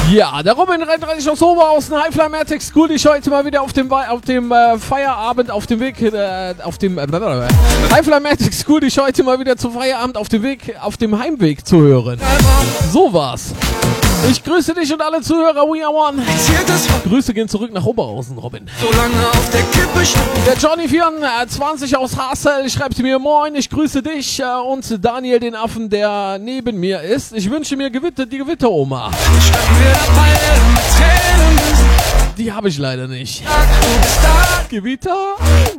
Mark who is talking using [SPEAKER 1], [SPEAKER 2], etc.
[SPEAKER 1] Ja, der Robin rennt aus Ober aus dem Highfly Matic School. Ich heute mal wieder auf dem Feierabend auf dem Weg Highfly Matic School. Ich heute mal wieder zum Feierabend auf dem Heimweg zu hören. So war's. Ich grüße dich und alle Zuhörer. We are one. Grüße gehen zurück nach Oberhausen, Robin.
[SPEAKER 2] So lange auf der Kippe stand.
[SPEAKER 1] Der Johnny24 aus Hassel schreibt mir: Moin, ich grüße dich und Daniel, den Affen, der neben mir ist. Ich wünsche mir die Gewitteroma. Die habe ich leider nicht. Gewitter?